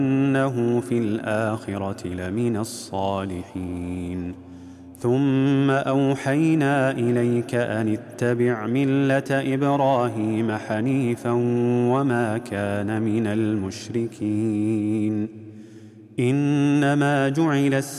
وإنه في الآخرة لمن الصالحين. ثم أوحينا إليك أن اتبع ملة إبراهيم حنيفا وما كان من المشركين. إنما جعل